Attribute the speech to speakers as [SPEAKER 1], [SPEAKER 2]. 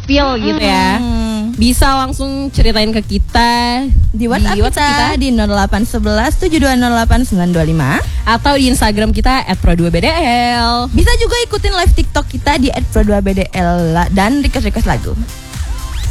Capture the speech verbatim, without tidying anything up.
[SPEAKER 1] spill gitu ya.
[SPEAKER 2] Hmm.
[SPEAKER 1] Bisa langsung ceritain ke kita
[SPEAKER 2] Di WhatsApp,
[SPEAKER 1] di WhatsApp
[SPEAKER 2] kita,
[SPEAKER 1] kita
[SPEAKER 2] di nol delapan satu satu tujuh dua nol delapan sembilan dua lima.
[SPEAKER 1] atau di Instagram kita at pro dua b d l.
[SPEAKER 2] Bisa juga ikutin live TikTok kita di et pro dua b d l dan request-request lagu.